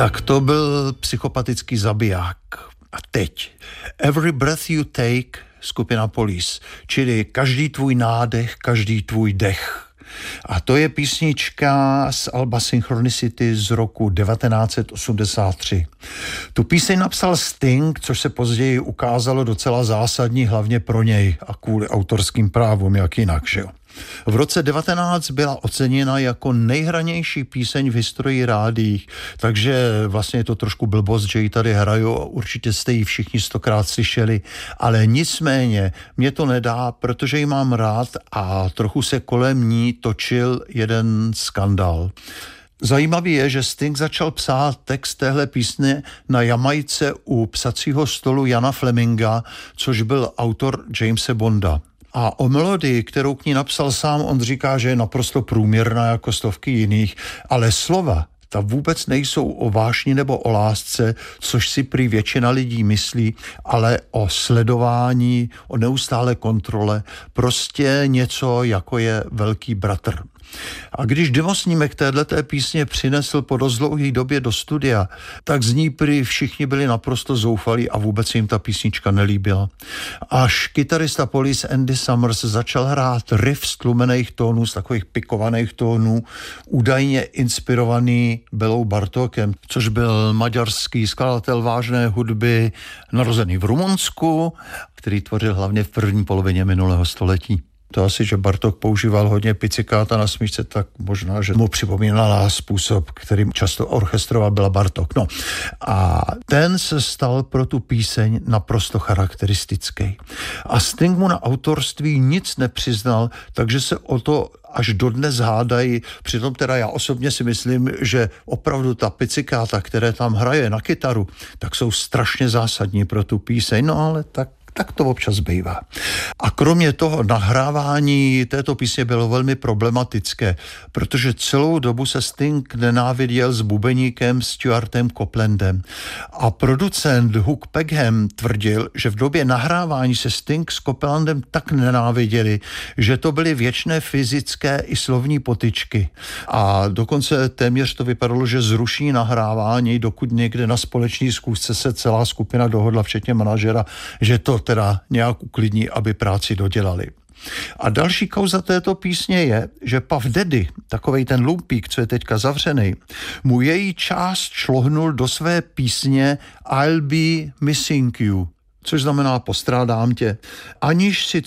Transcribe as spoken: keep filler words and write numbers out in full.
Tak to byl psychopatický zabiják. A teď. Every breath you take, skupina Police, čili každý tvůj nádech, každý tvůj dech. A to je písnička z alba Synchronicity z roku devatenáct set osmdesát tři. Tu píseň napsal Sting, což se později ukázalo docela zásadní, hlavně pro něj a kvůli autorským právům, jak jinak, že jo. V roce devatenáct byla oceněna jako nejhranější píseň v historii rádií, takže vlastně je to trošku blbost, že ji tady hraju, určitě jste ji všichni stokrát slyšeli, ale nicméně mě to nedá, protože ji mám rád a trochu se kolem ní točil jeden skandál. Zajímavý je, že Sting začal psát text téhle písně na Jamajce u psacího stolu Jana Fleminga, což byl autor Jamese Bonda. A o melodii, kterou k ní napsal sám, on říká, že je naprosto průměrná jako stovky jiných, ale slova ta vůbec nejsou o vášni nebo o lásce, což si prý většina lidí myslí, ale o sledování, o neustále kontrole, prostě něco, jako je velký bratr. A když demosnímek téhleté písně přinesl po dost dlouhé době do studia, tak z ní prý všichni byli naprosto zoufalí a vůbec se jim ta písnička nelíbila. Až kytarista Police Andy Summers začal hrát riff z tlumených tónů, z takových pikovaných tónů, údajně inspirovaný Belou Bartókem, což byl maďarský skladatel vážné hudby, narozený v Rumunsku, který tvořil hlavně v první polovině minulého století. To asi, že Bartók používal hodně pizzikáta na smyčce, tak možná, že mu připomínala způsob, kterým často orchestroval, byla Bartók. No a ten se stal pro tu píseň naprosto charakteristický. A Sting mu na autorství nic nepřiznal, takže se o to až dodnes hádají. Přitom teda já osobně si myslím, že opravdu ta pizzikáta, které tam hraje na kytaru, tak jsou strašně zásadní pro tu píseň, no ale tak Tak to občas bývá. A kromě toho nahrávání této písně bylo velmi problematické, protože celou dobu se Sting nenáviděl s bubeníkem Stuartem Coplandem. A producent Hugh Peckham tvrdil, že v době nahrávání se Sting s Coplandem tak nenáviděli, že to byly věčné fyzické i slovní potyčky. A dokonce téměř to vypadalo, že zruší nahrávání, dokud někde na společné schůzce se celá skupina dohodla, včetně manažera, že to teda nějak uklidní, aby práci dodělali. A další kauza této písně je, že Puff Daddy, takovej ten lumpík, co je teďka zavřenej, mu její část šlohnul do své písně I'll be missing you, což znamená postrádám tě, aniž si